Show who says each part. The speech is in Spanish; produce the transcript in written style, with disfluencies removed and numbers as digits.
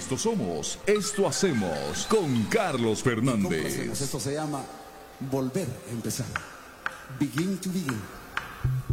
Speaker 1: Esto somos, esto hacemos con Carlos
Speaker 2: ¿Cómo lo
Speaker 1: Fernández.
Speaker 2: hacemos? Esto se llama volver a empezar. Begin to begin.